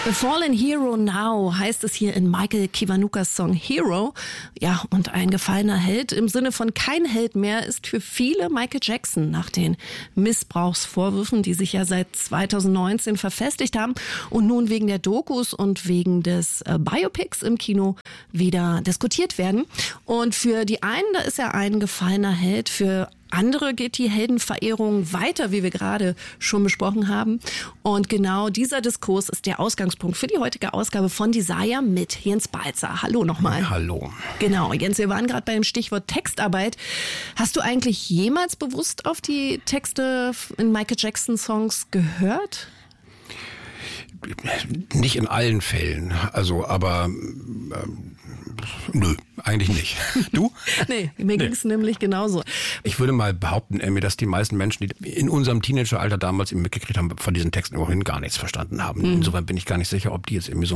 The Fallen Hero Now heißt es hier in Michael Kiwanukas Song Hero. Ja, und ein gefallener Held im Sinne von kein Held mehr ist für viele Michael Jackson nach den Missbrauchsvorwürfen, die sich ja seit 2019 verfestigt haben und nun wegen der Dokus und wegen des Biopics im Kino wieder diskutiert werden. Und für die einen, da ist er ein gefallener Held, für andere geht die Heldenverehrung weiter, wie wir gerade schon besprochen haben. Und genau dieser Diskurs ist der Ausgangspunkt für die heutige Ausgabe von Desire mit Jens Balzer. Hallo nochmal. Hallo. Genau, Jens, wir waren gerade beim Stichwort Textarbeit. Hast du eigentlich jemals bewusst auf die Texte in Michael Jackson Songs gehört? Nicht in allen Fällen, aber nö, eigentlich nicht. Du? Nee, mir ging es nämlich genauso. Ich würde mal behaupten, dass die meisten Menschen, die in unserem Teenageralter damals eben mitgekriegt haben, von diesen Texten immerhin gar nichts verstanden haben. Insofern bin ich gar nicht sicher, ob die jetzt irgendwie so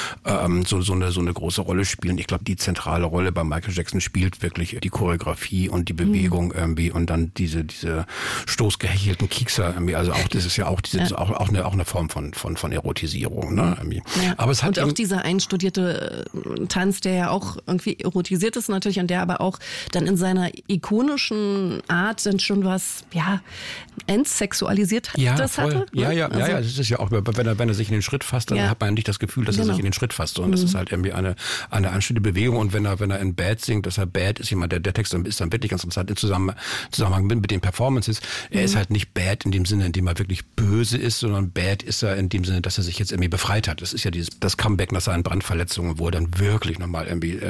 eine große Rolle spielen. Ich glaube, die zentrale Rolle bei Michael Jackson spielt wirklich die Choreografie und die Bewegung irgendwie und dann diese stoßgehechelten Kiekser irgendwie. Also auch das ist ja auch auch eine Form von Erotisierung, ne? Ja. Aber es hat und auch dieser einstudierte Tanz, der ja auch irgendwie erotisiert ist natürlich und der aber auch dann in seiner ikonischen Art dann schon was, ja, entsexualisiert ja, das voll. hatte. Ne? Ja, das ist ja auch, wenn er sich in den Schritt fasst, dann hat man nicht das Gefühl, dass er sich in den Schritt fasst, sondern das ist halt irgendwie eine anständige Bewegung und wenn er in Bad singt, dass er Bad ist jemand, der Text ist dann wirklich ganz interessant im Zusammenhang mit den Performances. Er ist halt nicht bad in dem Sinne, in dem er wirklich böse ist, sondern bad ist er in dem Sinne, dass er sich jetzt irgendwie befreit hat. Das ist ja das Comeback nach seinen Brandverletzungen, wo er dann wirklich nochmal irgendwie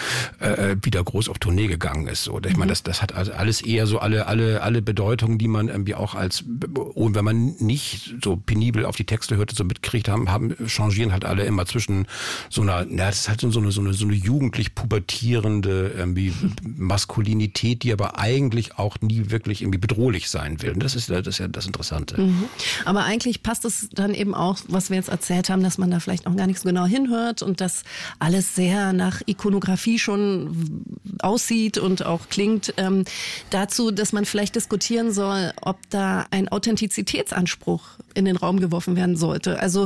wieder groß auf Tournee gegangen ist. So, ich meine, das hat also alles eher so alle Bedeutungen, die man irgendwie auch und wenn man nicht so penibel auf die Texte hörte, so mitkriegt changieren halt alle immer zwischen so einer, das ist halt so eine jugendlich pubertierende irgendwie Maskulinität, die aber eigentlich auch nie wirklich irgendwie bedrohlich sein will. Und das ist ja das Interessante. Aber eigentlich passt es dann eben auch, was wir jetzt erzählt haben, dass man da vielleicht auch gar nicht so genau hinhört und dass alles sehr nach Ikonografie schon aussieht und auch klingt, dazu, dass man vielleicht diskutieren soll, ob da ein Authentizitätsanspruch in den Raum geworfen werden sollte. Also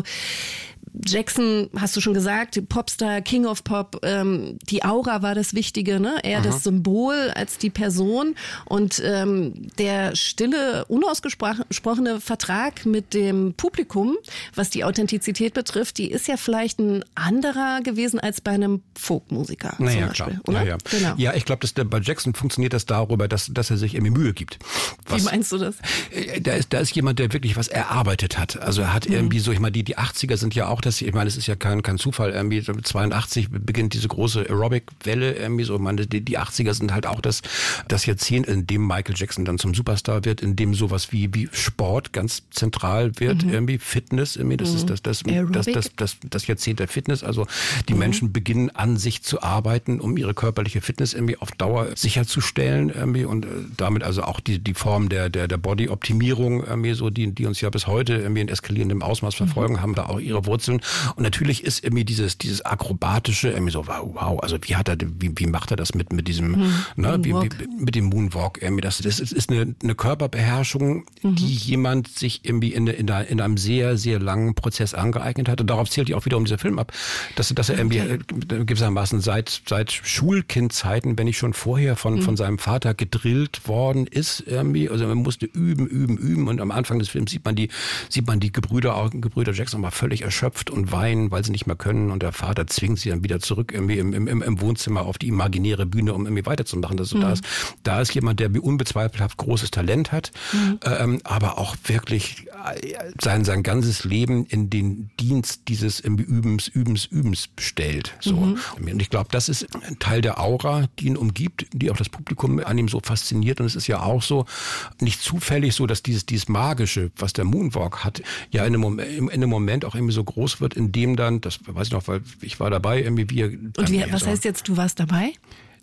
Jackson, hast du schon gesagt, Popstar, King of Pop, die Aura war das Wichtige, ne? Er das Symbol als die Person und der stille, unausgesprochene Vertrag mit dem Publikum, was die Authentizität betrifft, die ist ja vielleicht ein anderer gewesen als bei einem Folkmusiker zum Beispiel, klar. oder? Ja. Genau. Ja, ich glaube, bei Jackson funktioniert das darüber, dass er sich irgendwie Mühe gibt. Wie meinst du das? Da ist jemand, der wirklich was erarbeitet hat. Also er hat irgendwie so, ich meine, die 80er sind ja auch ich meine, es ist ja kein Zufall, irgendwie 82 beginnt diese große Aerobic-Welle, irgendwie so, ich meine, die 80er sind halt auch das Jahrzehnt, in dem Michael Jackson dann zum Superstar wird, in dem sowas wie Sport ganz zentral wird, irgendwie Fitness, irgendwie, das ist das Jahrzehnt der Fitness, also die Menschen beginnen an sich zu arbeiten, um ihre körperliche Fitness irgendwie auf Dauer sicherzustellen, irgendwie und damit also auch die Form der Body-Optimierung, irgendwie so, die uns ja bis heute irgendwie in eskalierendem Ausmaß verfolgen, haben da auch ihre Wurzeln. Und natürlich ist irgendwie dieses Akrobatische irgendwie so, wow, also wie macht er das mit diesem, mit dem Moonwalk irgendwie, das ist eine Körperbeherrschung, die jemand sich irgendwie in einem sehr, sehr langen Prozess angeeignet hat. Und darauf zielt ja auch wiederum dieser Film ab, dass er irgendwie gewissermaßen seit Schulkindzeiten, wenn nicht schon vorher von seinem Vater gedrillt worden ist irgendwie, also man musste üben und am Anfang des Films sieht man die Gebrüder Jackson mal völlig erschöpft und weinen, weil sie nicht mehr können und der Vater zwingt sie dann wieder zurück irgendwie im Wohnzimmer auf die imaginäre Bühne, um irgendwie weiterzumachen. Also da ist jemand, der wie unbezweifelhaft großes Talent hat, aber auch wirklich sein ganzes Leben in den Dienst dieses Übens stellt. So. Und ich glaube, das ist ein Teil der Aura, die ihn umgibt, die auch das Publikum an ihm so fasziniert. Und es ist ja auch so, nicht zufällig so, dass dieses Magische, was der Moonwalk hat, ja in einem Moment auch irgendwie so groß wird, in dem dann, das weiß ich noch, weil ich war dabei, irgendwie was heißt jetzt, du warst dabei?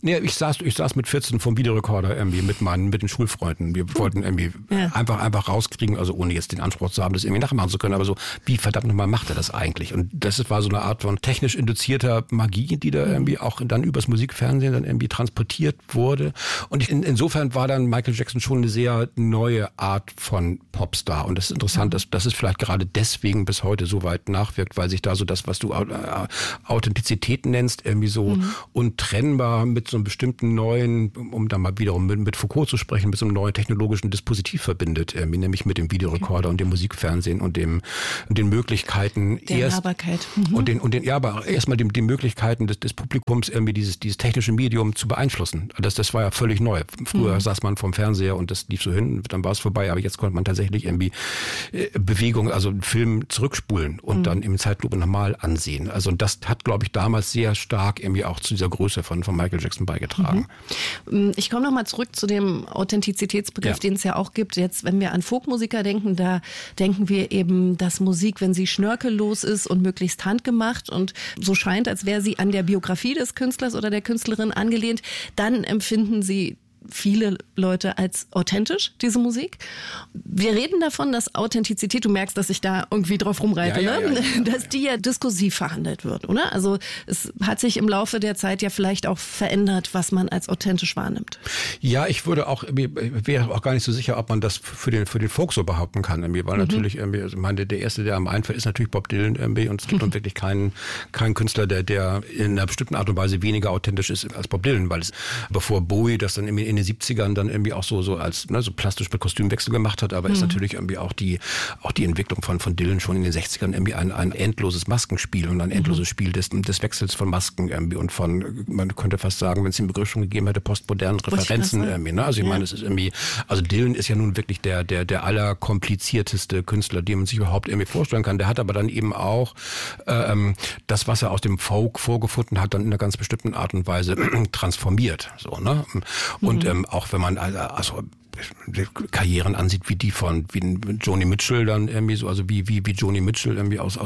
Nee, ich saß mit 14 vom Videorekorder irgendwie mit den Schulfreunden. Wir wollten irgendwie einfach rauskriegen, also ohne jetzt den Anspruch zu haben, das irgendwie nachmachen zu können, aber so, wie verdammt nochmal macht er das eigentlich? Und das war so eine Art von technisch induzierter Magie, die da irgendwie auch dann übers Musikfernsehen dann irgendwie transportiert wurde. Und insofern war dann Michael Jackson schon eine sehr neue Art von Popstar. Und das ist interessant, dass es vielleicht gerade deswegen bis heute so weit nachwirkt, weil sich da so das, was du Authentizität nennst, irgendwie so untrennbar mit so einem bestimmten neuen, um da mal wiederum mit Foucault zu sprechen, mit so einem neuen technologischen Dispositiv verbindet, nämlich mit dem Videorekorder und dem Musikfernsehen und den Möglichkeiten der Nahbarkeit. Aber erstmal die Möglichkeiten des Publikums irgendwie dieses technische Medium zu beeinflussen. Das war ja völlig neu. Früher saß man vorm Fernseher und das lief so hin, dann war es vorbei, aber jetzt konnte man tatsächlich irgendwie Bewegung, also einen Film zurückspulen und dann im Zeitlupe nochmal ansehen. Also das hat, glaube ich, damals sehr stark irgendwie auch zu dieser Größe von Michael Jackson beigetragen. Ich komme nochmal zurück zu dem Authentizitätsbegriff, den es ja auch gibt. Jetzt, wenn wir an Folkmusiker denken, da denken wir eben, dass Musik, wenn sie schnörkellos ist und möglichst handgemacht und so scheint, als wäre sie an der Biografie des Künstlers oder der Künstlerin angelehnt, dann empfinden sie viele Leute als authentisch, diese Musik. Wir reden davon, dass Authentizität, du merkst, dass ich da irgendwie drauf rumreite, dass die ja diskursiv verhandelt wird, oder? Also es hat sich im Laufe der Zeit ja vielleicht auch verändert, was man als authentisch wahrnimmt. Ja, ich wäre auch gar nicht so sicher, ob man das für den Folk so behaupten kann, weil natürlich also der erste, der am Einfall ist, natürlich Bob Dylan und es gibt dann wirklich keinen Künstler, der in einer bestimmten Art und Weise weniger authentisch ist als Bob Dylan, weil es bevor Bowie das dann in den 70ern dann irgendwie auch so als so plastisch mit Kostümwechsel gemacht hat, aber ist natürlich irgendwie auch die Entwicklung von Dylan schon in den 60ern irgendwie ein endloses Maskenspiel und ein endloses Spiel des Wechsels von Masken irgendwie und von, man könnte fast sagen, wenn es den Begriff schon gegeben hätte, postmodernen Referenzen irgendwie, ne? Also ich meine, es ist irgendwie, also Dylan ist ja nun wirklich der allerkomplizierteste Künstler, den man sich überhaupt irgendwie vorstellen kann. Der hat aber dann eben auch das, was er aus dem Folk vorgefunden hat, dann in einer ganz bestimmten Art und Weise transformiert, so, ne? Und auch wenn man also Karrieren ansieht wie die von Joni Mitchell dann irgendwie so, also wie Joni Mitchell irgendwie aus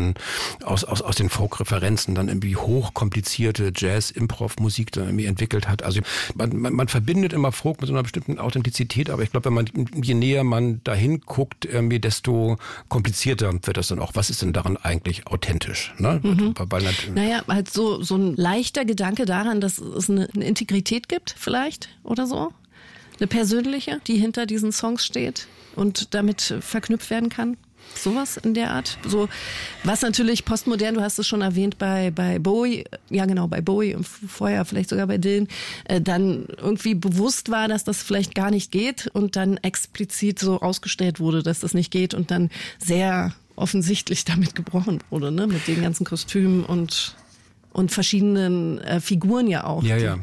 den Folk-Referenzen dann irgendwie hochkomplizierte Jazz-Improv-Musik dann irgendwie entwickelt hat. Also man verbindet immer Folk mit so einer bestimmten Authentizität, aber ich glaube, je näher man dahin guckt, irgendwie, desto komplizierter wird das dann auch. Was ist denn daran eigentlich authentisch? Ne? Naja, halt so ein leichter Gedanke daran, dass es eine Integrität gibt vielleicht oder so. Eine persönliche, die hinter diesen Songs steht und damit verknüpft werden kann. Sowas in der Art. So, was natürlich postmodern, du hast es schon erwähnt, bei Bowie, ja genau, bei Bowie und vorher vielleicht sogar bei Dylan, dann irgendwie bewusst war, dass das vielleicht gar nicht geht und dann explizit so ausgestellt wurde, dass das nicht geht und dann sehr offensichtlich damit gebrochen wurde, ne? Mit den ganzen Kostümen und verschiedenen Figuren ja auch. Ja.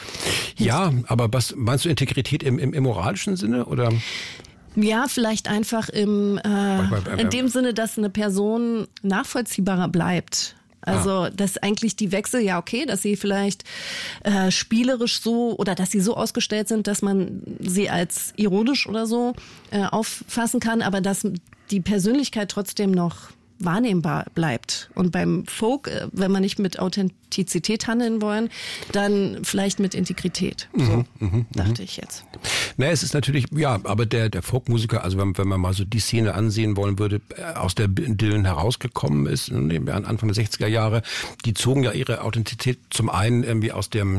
Ja, aber was meinst du, Integrität im moralischen Sinne oder? Ja, vielleicht einfach in dem Sinne, dass eine Person nachvollziehbarer bleibt. Also, dass eigentlich die Wechsel, ja okay, dass sie vielleicht spielerisch so oder dass sie so ausgestellt sind, dass man sie als ironisch oder so auffassen kann, aber dass die Persönlichkeit trotzdem noch wahrnehmbar bleibt. Und beim Folk, wenn wir nicht mit Authentizität handeln wollen, dann vielleicht mit Integrität. So dachte ich jetzt. Naja, es ist natürlich, ja, aber der Folkmusiker, also wenn man mal so die Szene ansehen wollen würde, aus der Dylan herausgekommen ist, Anfang der 60er Jahre, die zogen ja ihre Authentizität zum einen irgendwie aus der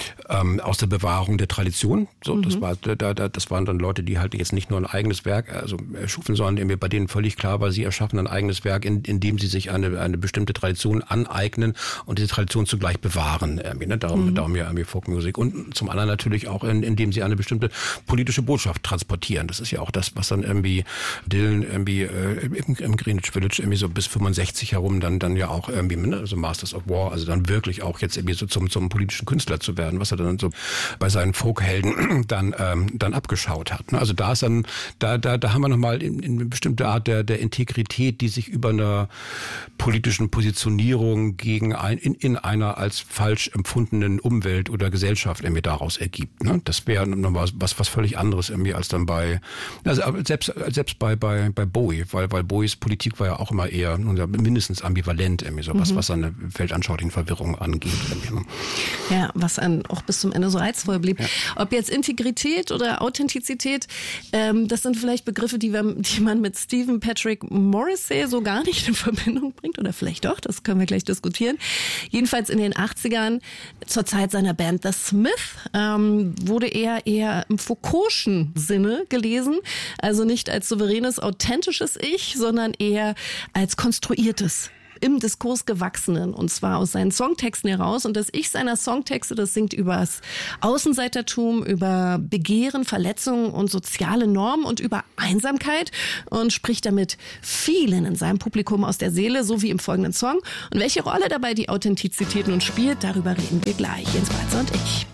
Bewahrung der Tradition. So, das waren dann Leute, die halt jetzt nicht nur ein eigenes Werk erschufen, sondern irgendwie bei denen völlig klar war, sie erschaffen ein eigenes Werk, in dem sie sich eine bestimmte Tradition aneignen und diese Tradition zugleich bewahren. Darum ja irgendwie Folkmusik. Und zum anderen natürlich auch, indem sie eine bestimmte politische Botschaft transportieren. Das ist ja auch das, was dann irgendwie Dylan irgendwie im Greenwich Village irgendwie so bis 65 herum dann ja auch irgendwie, also Masters of War, also dann wirklich auch jetzt irgendwie so zum politischen Künstler zu werden, was er dann so bei seinen Folkhelden dann abgeschaut hat. Also da ist dann, da haben wir nochmal eine bestimmte Art der Integrität, die sich über einer politischen Positionierung in einer als falsch empfundenen Umwelt oder Gesellschaft irgendwie daraus ergibt. Ne? Das wäre nochmal was völlig anderes irgendwie als dann selbst bei Bowie, weil Bowies Politik war ja auch immer eher mindestens ambivalent irgendwie so was seine weltanschaulichen Verwirrung angeht. Ja, was dann auch bis zum Ende so reizvoll blieb. Ja. Ob jetzt Integrität oder Authentizität, das sind vielleicht Begriffe, die man mit Stephen Patrick Morrissey so gar nicht in Verbindung bringt. Oder vielleicht doch, das können wir gleich diskutieren. Jedenfalls in den 80ern, zur Zeit seiner Band The Smith, wurde er eher im Foucault'schen Sinne gelesen. Also nicht als souveränes, authentisches Ich, sondern eher als konstruiertes, im Diskurs gewachsenen, und zwar aus seinen Songtexten heraus. Und das Ich seiner Songtexte, das singt über das Außenseitertum, über Begehren, Verletzungen und soziale Normen und über Einsamkeit und spricht damit vielen in seinem Publikum aus der Seele, so wie im folgenden Song. Und welche Rolle dabei die Authentizität nun spielt, darüber reden wir gleich, Jens Balzer und ich.